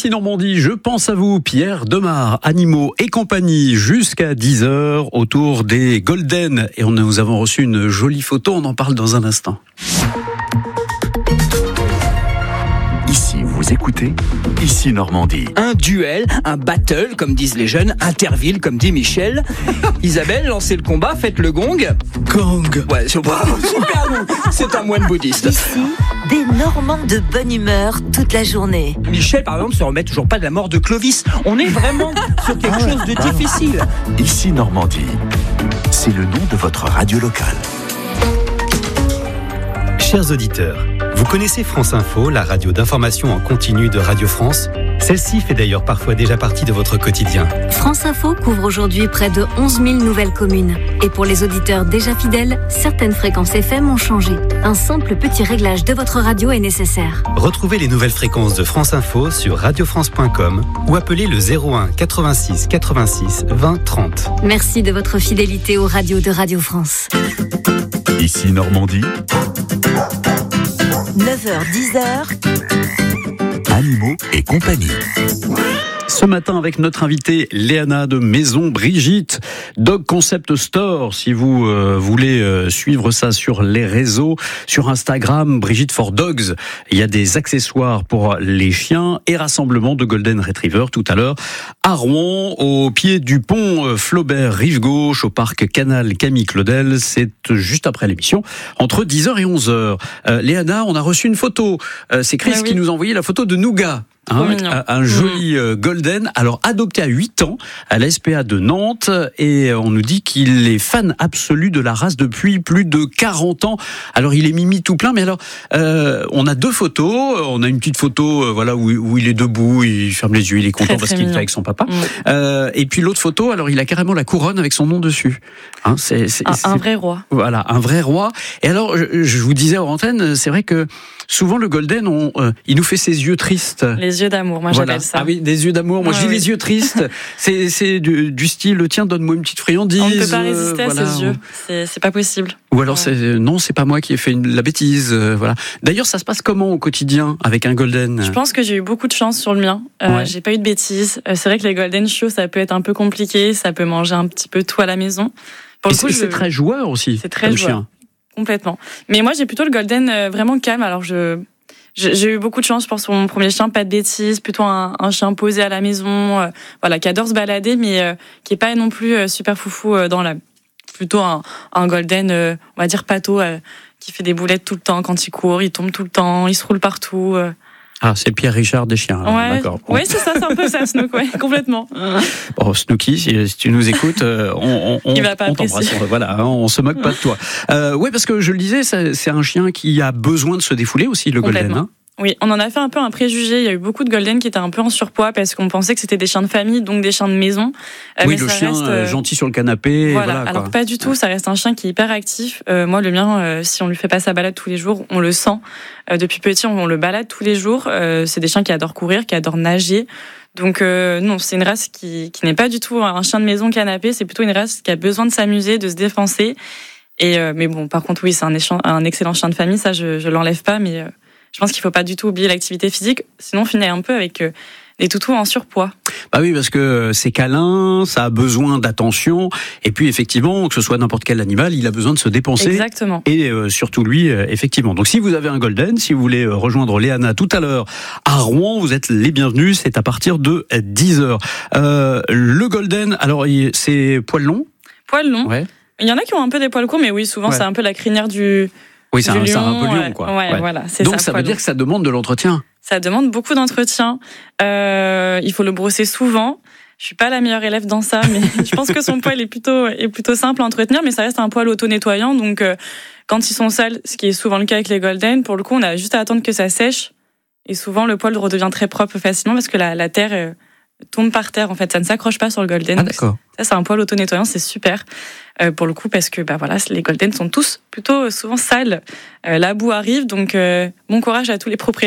Ici Normandie, je pense à vous, Pierre Demar, Animaux et compagnie, jusqu'à 10h autour des Golden. Et nous avons reçu une jolie photo, on en parle dans un instant. Ici, vous écoutez Ici Normandie. Un duel, un battle, comme disent les jeunes, Interville, comme dit Michel. Isabelle, lancez le combat, faites le gong. Gong. Ouais, super gong. C'est un moine bouddhiste. Ici, des Normands de bonne humeur toute la journée. Michel, par exemple, se remet toujours pas de la mort de Clovis. On est vraiment sur quelque chose de difficile. Ici Normandie. C'est le nom de votre radio locale. Chers auditeurs, vous connaissez France Info, la radio d'information en continu de Radio France ? Celle-ci fait d'ailleurs parfois déjà partie de votre quotidien. France Info couvre aujourd'hui près de 11 000 nouvelles communes. Et pour les auditeurs déjà fidèles, certaines fréquences FM ont changé. Un simple petit réglage de votre radio est nécessaire. Retrouvez les nouvelles fréquences de France Info sur radiofrance.com ou appelez le 01 86 86 20 30. Merci de votre fidélité aux radios de Radio France. Ici Normandie. 9h-10h. Animaux et compagnie. Ce matin avec notre invitée Léana de Maison Brigitte, Dog Concept Store, si vous voulez suivre ça sur les réseaux, sur Instagram, Brigitte for Dogs. Il y a des accessoires pour les chiens et rassemblement de Golden Retriever tout à l'heure à Rouen, au pied du pont Flaubert, rive gauche, au parc Canal Camille Claudel. C'est juste après l'émission, entre 10h et 11h. Léana, on a reçu une photo. C'est Chris qui nous a envoyé la photo de Nougat. Un joli Golden, alors adopté à 8 ans à la SPA de Nantes, et on nous dit qu'il est fan absolu de la race depuis plus de 40 ans. Alors il est mimi tout plein, mais alors on a deux photos. On a une petite photo voilà où il est debout, il ferme les yeux, il est content parce qu'il est avec son papa. Et puis l'autre photo, alors il a carrément la couronne avec son nom dessus. C'est un vrai roi. Voilà, un vrai roi. Et alors je vous disais en antenne, c'est vrai que souvent le Golden, il nous fait ses yeux tristes. Les yeux d'amour, moi j'appelle ça. Ah oui, des yeux d'amour. Moi je dis les yeux tristes. C'est du style, tiens, donne-moi une petite friandise. On ne peut pas résister à ses yeux. C'est pas possible. Ou alors non, c'est pas moi qui ai fait la bêtise. Voilà. D'ailleurs, ça se passe comment au quotidien avec un Golden ? Je pense que j'ai eu beaucoup de chance sur le mien. J'ai pas eu de bêtises. C'est vrai que les Golden chiots, ça peut être un peu compliqué. Ça peut manger un petit peu tout à la maison. Pour le coup, c'est très joueur aussi. C'est très joueur. Chien. Complètement. Mais moi, j'ai plutôt le Golden vraiment calme. Alors j'ai eu beaucoup de chance pour mon premier chien, pas de bêtises, plutôt un chien posé à la maison, qui adore se balader, mais qui est pas non plus super foufou dans l'âme. Plutôt un Golden, on va dire pâteau, qui fait des boulettes tout le temps quand il court, il tombe tout le temps, il se roule partout. Ah, c'est Pierre Richard des chiens. D'accord. Ouais, c'est ça, c'est un peu ça, Snook, complètement. Bon, Snooki, si tu nous écoutes, on t'embrasse. Voilà, on se moque pas de toi. Oui, parce que je le disais, c'est un chien qui a besoin de se défouler aussi, le Golden. Oui, on en a fait un peu un préjugé. Il y a eu beaucoup de Golden qui étaient un peu en surpoids parce qu'on pensait que c'était des chiens de famille, donc des chiens de maison. Oui, mais le ça chien reste, gentil sur le canapé. Voilà, alors pas du tout. Ça reste un chien qui est hyper actif. Moi, le mien, si on lui fait pas sa balade tous les jours, on le sent. Depuis petit, on le balade tous les jours. C'est des chiens qui adorent courir, qui adorent nager. Donc non, c'est une race qui n'est pas du tout un chien de maison canapé. C'est plutôt une race qui a besoin de s'amuser, de se défoncer. Mais bon, par contre, oui, c'est un excellent chien de famille. Ça, je l'enlève pas, mais je pense qu'il faut pas du tout oublier l'activité physique, sinon on finit un peu avec des toutous en surpoids. Bah oui, parce que c'est câlin, ça a besoin d'attention, et puis effectivement, que ce soit n'importe quel animal, il a besoin de se dépenser. Exactement. Et surtout lui, effectivement. Donc si vous avez un Golden, si vous voulez rejoindre Léana tout à l'heure à Rouen, vous êtes les bienvenus, c'est à partir de 10h. Le Golden, alors c'est poil long ? Poil long. Ouais. Il y en a qui ont un peu des poils courts, mais oui, souvent c'est un peu la crinière du... Oui, c'est un peu lion, quoi. Ouais. Voilà, c'est donc ça veut dire que ça demande de l'entretien. Ça demande beaucoup d'entretien. Il faut le brosser souvent. Je suis pas la meilleure élève dans ça, mais je pense que son poil est plutôt simple à entretenir, mais ça reste un poil auto-nettoyant. Donc quand ils sont sales, ce qui est souvent le cas avec les Golden, pour le coup, on a juste à attendre que ça sèche. Et souvent, le poil redevient très propre facilement parce que la terre tombe par terre. En fait, ça ne s'accroche pas sur le Golden. Ah, d'accord. Ça, c'est un poil auto-nettoyant, c'est super. Pour le coup, parce que les Golden sont tous plutôt souvent sales. La boue arrive, donc bon courage à tous les propriétaires.